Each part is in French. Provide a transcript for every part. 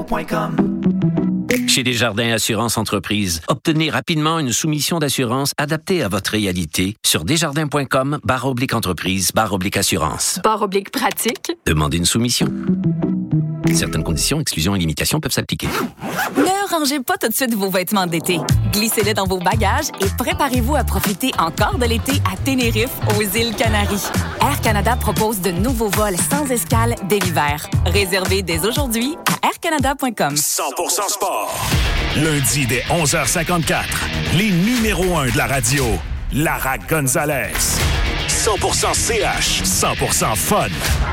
aircanada.com. Chez Desjardins Assurance Entreprise, obtenez rapidement une soumission d'assurance adaptée à votre réalité sur desjardins.com/entreprise/assurance. /pratique. Demandez une soumission. Certaines conditions, exclusions et limitations peuvent s'appliquer. Ne rangez pas tout de suite vos vêtements d'été. Glissez-les dans vos bagages et préparez-vous à profiter encore de l'été à Tenerife, aux îles Canaries. Air Canada propose de nouveaux vols sans escale dès l'hiver. Réservez dès aujourd'hui à aircanada.com. 100% sport. Lundi dès 11h54, les numéros 1 de la radio, Lara Gonzalez. 100% CH, 100% fun.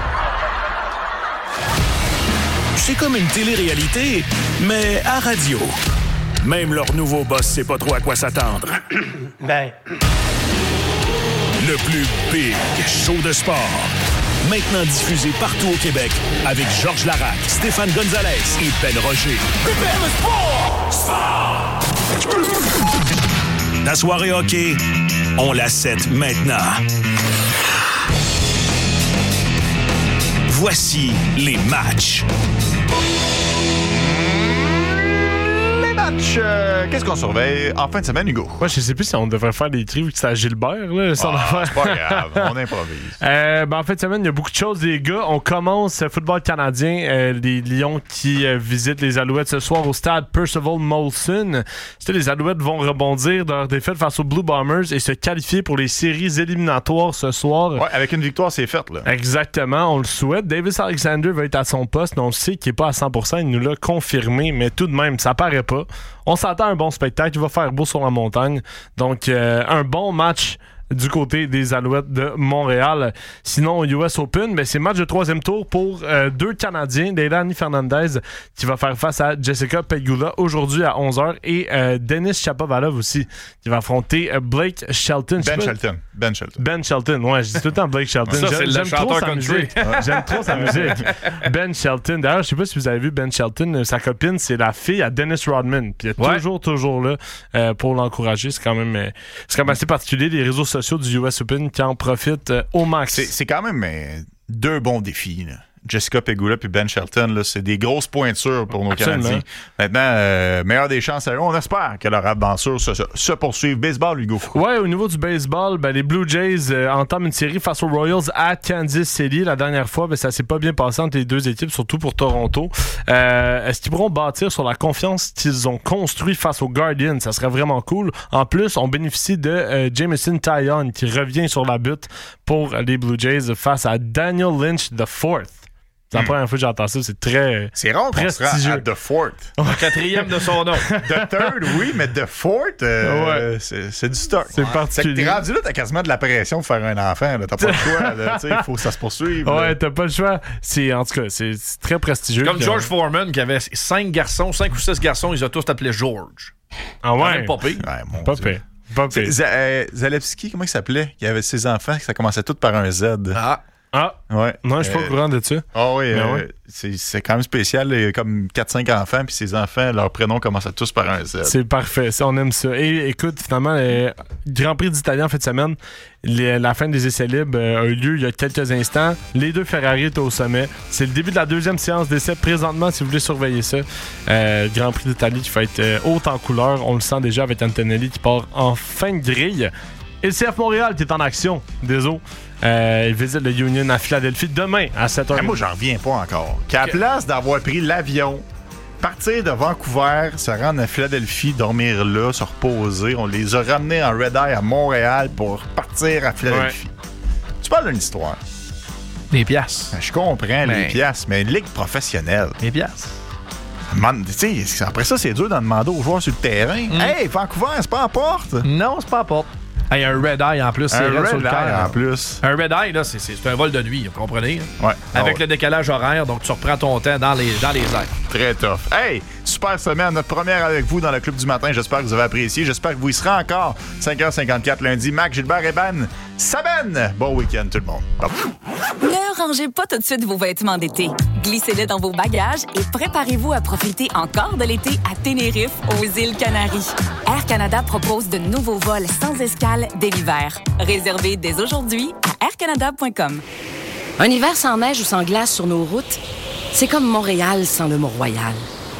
C'est comme une télé-réalité, mais à radio. Même leur nouveau boss sait pas trop à quoi s'attendre. Le plus big show de sport. Maintenant diffusé partout au Québec avec Georges Larac, Stéphane Gonzalez et Ben Roger. Prépare le sport! La soirée hockey, on la set maintenant. Voici les matchs. Qu'est-ce qu'on surveille en fin de semaine, Hugo? Moi, je sais plus si on devrait faire des tris ou que c'est à Gilbert, là, son affaire. C'est pas grave, on improvise. En fin de semaine, il y a beaucoup de choses, les gars. On commence football canadien. Les Lions qui visitent les Alouettes ce soir au stade Percival Molson. Les Alouettes vont rebondir de leur défaite face aux Blue Bombers et se qualifier pour les séries éliminatoires ce soir. Ouais, avec une victoire, c'est fait, là. Exactement, on le souhaite. Davis Alexander va être à son poste, mais on sait qu'il n'est pas à 100%. Il nous l'a confirmé, mais tout de même, ça paraît pas. On s'attend à un bon spectacle. Il va faire beau sur la montagne. Donc, un bon match du côté des Alouettes de Montréal. Sinon, US Open, c'est match de troisième tour pour deux Canadiens. Leilani Fernandez qui va faire face à Jessica Pegula aujourd'hui à 11h et Denis Shapovalov aussi qui va affronter Blake Shelton. Ben Shelton, ouais, je dis tout le temps Blake Shelton. Ça, c'est J'aime le trop chanteur sa country. musique. J'aime trop sa musique. Ben Shelton. D'ailleurs, je sais pas si vous avez vu Ben Shelton. Sa copine, c'est la fille à Dennis Rodman. Puis elle est toujours là pour l'encourager. C'est quand même assez particulier. Les réseaux sociaux du US Open qui en profitent au max. C'est quand même deux bons défis, là. Jessica Pegula puis Ben Shelton, là, c'est des grosses pointures pour nos Canadiens. Maintenant, meilleure des chances à eux. On espère que leur aventure se poursuive. Baseball, Hugo. Ouais, au niveau du baseball, les Blue Jays entament une série face aux Royals à Kansas City. La dernière fois, ça s'est pas bien passé entre les deux équipes, surtout pour Toronto. Est-ce qu'ils pourront bâtir sur la confiance qu'ils ont construite face aux Guardians? Ça serait vraiment cool. En plus, on bénéficie de Jameson Taillon qui revient sur la butte pour les Blue Jays face à Daniel Lynch IV. C'est la première fois que j'entends ça, c'est très c'est rare qu'on se rend à The Fort. Le quatrième de son nom. The Third, oui, mais The Fort, c'est du stock. C'est particulier. T'es rendu là, t'as quasiment de la pression de faire un enfant. Là. T'as pas le choix. Il faut que ça se poursuive. Ouais, t'as pas le choix. En tout cas, c'est très prestigieux. Comme George Foreman qui avait 5 ou 6 garçons, ils ont tous appelé George. Ah ouais? Pas pire. Pas pire. Zalewski, comment il s'appelait? Il avait ses enfants, ça commençait tout par un Z. Ah, ouais. Non, je suis pas au courant de ça. Ah oui, c'est quand même spécial. Il y a comme 4-5 enfants, puis ces enfants, leurs prénoms commencent tous par un Z. C'est parfait, ça, on aime ça. Et écoute, finalement, le Grand Prix d'Italie en fin de semaine, la fin des essais libres a eu lieu il y a quelques instants. Les deux Ferrari étaient au sommet. C'est le début de la deuxième séance d'essai présentement, si vous voulez surveiller ça. Grand Prix d'Italie qui va être haut en couleur. On le sent déjà avec Antonelli qui part en fin de grille. Et le CF Montréal qui est en action, désolé. Il visite le Union à Philadelphie demain à 7h. Moi, j'en reviens pas encore. Qu'à la place d'avoir pris l'avion, partir de Vancouver, se rendre à Philadelphie, dormir là, se reposer, on les a ramenés en Red Eye à Montréal pour partir à Philadelphie. Ouais. Tu parles d'une histoire. Des piastres. Je comprends les piastres, mais une ligue professionnelle. Des piastres. Après ça, c'est dur d'en demander aux joueurs sur le terrain. Hey, Vancouver, c'est pas à porte. Non, c'est pas à porte. Hey, un red eye en plus, c'est un red sur le cœur. En plus. Un red eye, là, c'est un vol de nuit, vous comprenez? Ouais. Avec le décalage horaire, donc tu reprends ton temps dans les airs. Très tough. Hey, super semaine, notre première avec vous dans le Club du matin. J'espère que vous avez apprécié. J'espère que vous y serez encore. 5h54 lundi. Mac, Gilbert et Ben. Sabine! Bon week-end tout le monde. Bye. Ne rangez pas tout de suite vos vêtements d'été. Glissez-les dans vos bagages et préparez-vous à profiter encore de l'été à Tenerife, aux îles Canaries. Air Canada propose de nouveaux vols sans escale dès l'hiver. Réservez dès aujourd'hui à aircanada.com. Un hiver sans neige ou sans glace sur nos routes, c'est comme Montréal sans le Mont-Royal.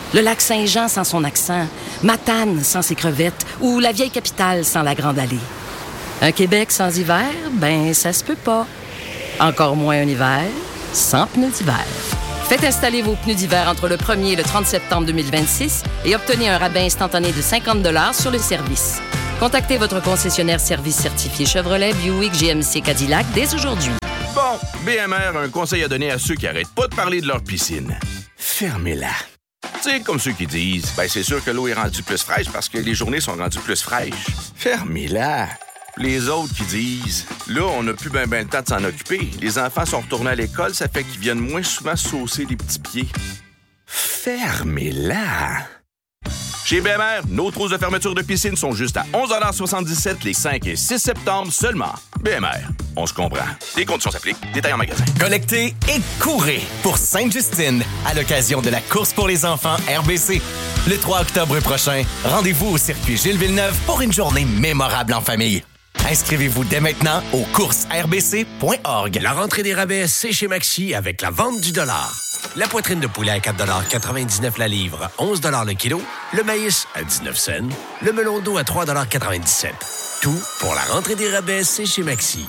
Le lac Saint-Jean sans son accent, Matane sans ses crevettes ou la vieille capitale sans la Grande Allée. Un Québec sans hiver, ben ça se peut pas. Encore moins un hiver sans pneus d'hiver. Faites installer vos pneus d'hiver entre le 1er et le 30 septembre 2026 et obtenez un rabais instantané de 50 $ sur le service. Contactez votre concessionnaire service certifié Chevrolet, Buick, GMC, Cadillac dès aujourd'hui. Bon, BMR a un conseil à donner à ceux qui arrêtent pas de parler de leur piscine. Fermez-la. Tu sais, comme ceux qui disent, ben c'est sûr que l'eau est rendue plus fraîche parce que les journées sont rendues plus fraîches. Fermez-la. Les autres qui disent, là, on n'a plus ben le temps de s'en occuper. Les enfants sont retournés à l'école, ça fait qu'ils viennent moins souvent saucer les petits pieds. Fermez-la. Chez BMR, nos trousses de fermeture de piscine sont juste à 11,77 $ les 5 et 6 septembre seulement. BMR, on se comprend. Les conditions s'appliquent. Détails en magasin. Collectez et courez pour Sainte-Justine à l'occasion de la course pour les enfants RBC. Le 3 octobre prochain, rendez-vous au circuit Gilles Villeneuve pour une journée mémorable en famille. Inscrivez-vous dès maintenant au coursrbc.org. La rentrée des rabais, c'est chez Maxi avec la vente du dollar. La poitrine de poulet à 4,99 $ la livre, 11 $ le kilo. Le maïs à 19 cents. Le melon d'eau à 3,97 $. Tout pour la rentrée des rabais, c'est chez Maxi.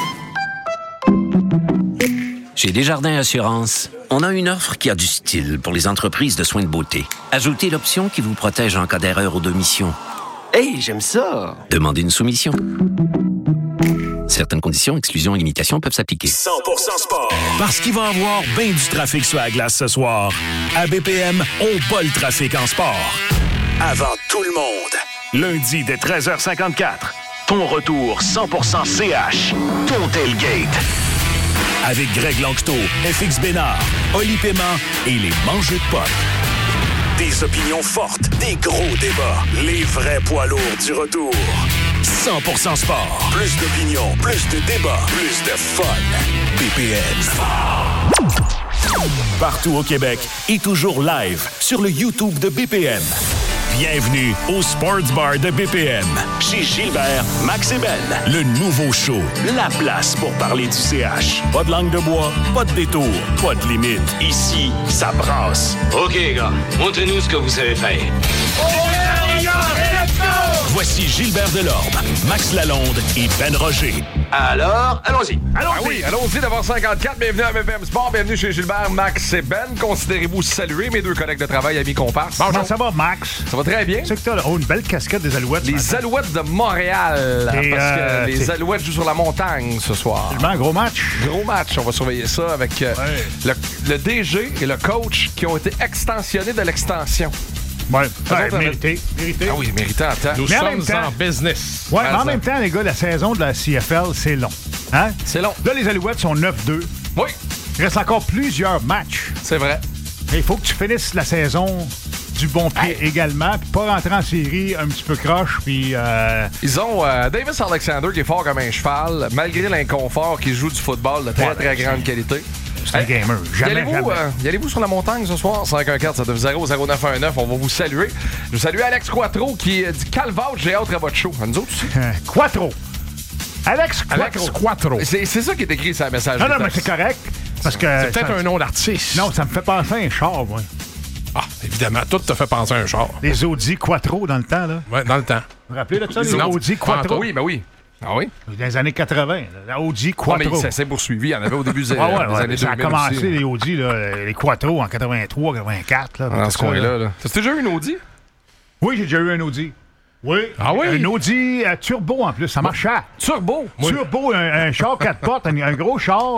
Chez Desjardins Assurance, on a une offre qui a du style pour les entreprises de soins de beauté. Ajoutez l'option qui vous protège en cas d'erreur ou d'omission. Hey, j'aime ça! Demandez une soumission. Certaines conditions, exclusions et limitations peuvent s'appliquer. 100% sport. Parce qu'il va y avoir bien du trafic sur la glace ce soir. À BPM, on bat le trafic en sport. Avant tout le monde. Lundi dès 13h54. Ton retour 100% CH. Ton tailgate. Avec Greg Langteau, FX Bénard, Oli Paiement et les mangeux de potes. Des opinions fortes, des gros débats, les vrais poids lourds du retour. 100% sport. Plus d'opinions, plus de débats, plus de fun. BPM. Partout au Québec et toujours live sur le YouTube de BPM. Bienvenue au Sports Bar de BPM. Chez Gilbert, Max et Ben. Le nouveau show. La place pour parler du CH. Pas de langue de bois, pas de détour, pas de limite. Ici, ça brasse. OK, gars. Montrez-nous ce que vous savez faire. Voici Gilbert Delorme, Max Lalonde et Ben Roger. Alors, allons-y. Oui, allons-y, 9h54. Bienvenue à BPM Sport. Bienvenue chez Gilbert, Max et Ben. Considérez-vous saluer mes deux collègues de travail, amis comparses. Comment ça va, Max? Ça va très bien. C'est que t'as une belle casquette des Alouettes. Les Alouettes de Montréal. Parce que les Alouettes jouent sur la montagne ce soir. Tellement gros match. Gros match. On va surveiller ça avec le DG et le coach qui ont été extensionnés de l'extension. Ouais, mérité. Ah oui, mérité en temps. Nous sommes en business. Ouais, mais en même temps, les gars, la saison de la CFL, c'est long. Hein? C'est long. Là, les Alouettes sont 9-2. Oui. Il reste encore plusieurs matchs. C'est vrai. Il faut que tu finisses la saison du bon pied également, puis pas rentrer en série un petit peu croche, puis... Ils ont Davis Alexander qui est fort comme un cheval, malgré l'inconfort, qui joue du football de très, très grande qualité. C'est un gamer. Jamais. Y allez-vous sur la montagne ce soir? 514-790-0919. On va vous saluer. Je vous salue Alex Quattro qui dit Calvache, j'ai hâte à votre show. Nous autres aussi. Quattro. Alex Quattro. C'est ça qui est écrit sur le message. Non, mais c'est correct. Parce que c'est peut-être un nom d'artiste. Non, ça me fait penser à un char, moi. Ah, évidemment, tout te fait penser à un char. Les Audi Quattro dans le temps, là. Ouais, dans le temps. Vous vous rappelez de ça, les Audi Quattro? Oui, ben oui. Ah oui? Dans les années 80, la Audi Quattro. Mais ça s'est poursuivi. Il y en avait au début des années 2000. Ça a commencé, aussi, les Audi, là, les Quattro en 83, 84. Là, dans ce coin-là. T'as déjà eu une Audi? Oui, j'ai déjà eu un Audi. Oui. Ah oui? Un Audi turbo en plus, ça marchait. Turbo? Oui. Turbo, un char 4 portes, un gros char.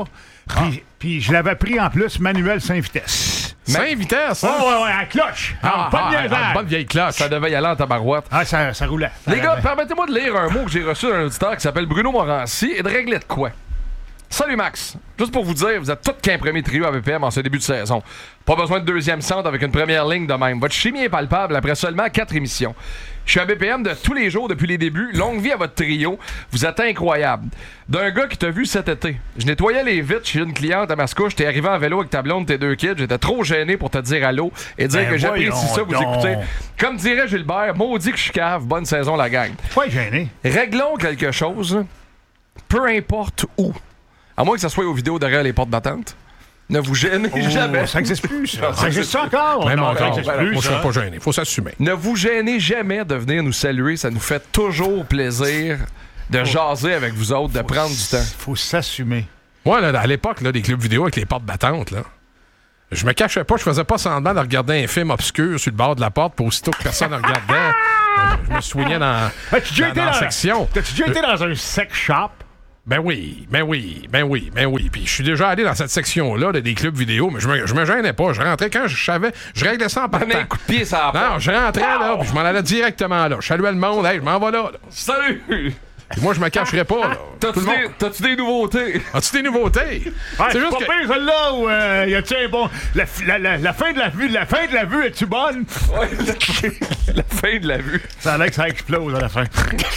Puis je l'avais pris en plus manuel 5 vitesses. 5 vitesses? Hein? Ouais, à cloche. Bonne vieille cloche. Ça devait y aller en tabarouette. Ah, ça roulait. Les gars, permettez-moi de lire un mot que j'ai reçu d'un auditeur qui s'appelle Bruno Morancy et de régler de quoi. Salut Max. Juste pour vous dire, vous êtes tous qu'un premier trio à BPM en ce début de saison. Pas besoin de deuxième centre avec une première ligne de même. Votre chimie est palpable après seulement 4 émissions. Je suis à BPM de tous les jours depuis les débuts. Longue vie à votre trio. Vous êtes incroyable. D'un gars qui t'a vu cet été. Je nettoyais les vitres chez une cliente à Mascouche. T'es arrivé en vélo avec ta blonde, tes 2 kids. J'étais trop gêné pour te dire allô et dire que j'apprécie ça, vous écoutez. Comme dirait Gilbert, maudit que je suis cave. Bonne saison, la gang. Pas gêné. Réglons quelque chose, peu importe où. À moins que ça soit aux vidéos derrière les portes d'attente. Ne vous gênez jamais. Ça n'existe plus, ça. Ça existe encore? Même Non, encore. ça existe plus, Moi, je ne ça. serais pas gêné. Il faut s'assumer. Ne vous gênez jamais de venir nous saluer. Ça nous fait toujours plaisir de jaser avec vous autres, de prendre du temps. Il faut s'assumer. Moi, là, à l'époque, là, des clubs vidéo avec les portes battantes, là, je me cachais pas, je faisais pas semblant de regarder un film obscur sur le bord de la porte pour aussitôt que personne ne regardait. Je me soignais dans la section. T'as-tu déjà été dans un sex shop? Ben oui. Puis je suis déjà allé dans cette section-là des clubs vidéo, mais je me gênais pas. Je rentrais quand je savais. Je réglais ça en partant. Un coup de pied, ça va. Non, je rentrais là, puis je m'en allais directement là. Je saluais le monde. Hey, je m'en vais là. Salut! Puis moi, je me cacherais pas, là. T'as-tu des nouveautés? As-tu des nouveautés? C'est juste pas pire, celle-là, où y a-tu un bon... La fin de la vue, es-tu bonne? Ouais, la fin de la vue. Ça a l'air que ça explose à la fin.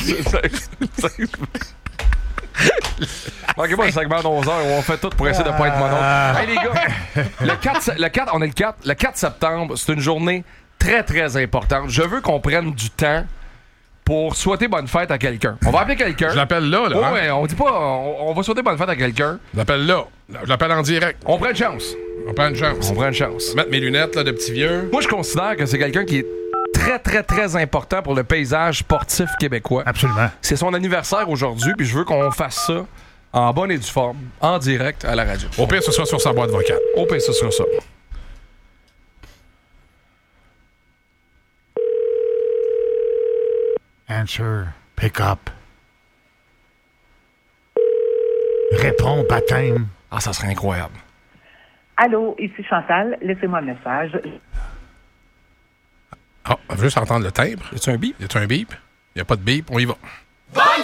Manquez pas le segment d'11h où on fait tout pour essayer de pas être mononcle. Hey les gars, le 4 septembre, c'est une journée très très importante. Je veux qu'on prenne du temps pour souhaiter bonne fête à quelqu'un. On va appeler quelqu'un. Je l'appelle là. Oh, ouais, on dit pas, on va souhaiter bonne fête à quelqu'un. Je l'appelle là. Je l'appelle en direct. On prend une chance. On prend une chance. Mettre mes lunettes là, de petit vieux. Moi, je considère que c'est quelqu'un qui est très, très, très important pour le paysage sportif québécois. Absolument. C'est son anniversaire aujourd'hui, puis je veux qu'on fasse ça en bonne et due forme, en direct à la radio. Au pire, ce sera sur sa boîte vocale. Au pire, ce sera ça. Answer. Pick up. Réponds, baptême. Ah, ça serait incroyable. Allô, ici Chantal. Laissez-moi un message. Ah, on veut juste entendre le timbre. Y a-tu un bip? Y a-tu un bip? Y a pas de bip, on y va.